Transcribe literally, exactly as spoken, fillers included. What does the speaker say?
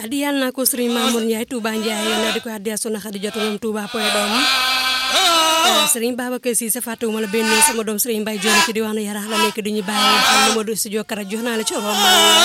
adiyal na ko Serigne Mamour Ndiaye Touba Ndiaye na di ko adiyal sona Khady Jotu moom Touba poy doom Serigne Babacar Cissé Fatou ma la benn sama doom Serigne Mbaye Dione ci di wax na yarax la nekk di ñu bàyyi xam na ma do studio Kara jox naa la ci rom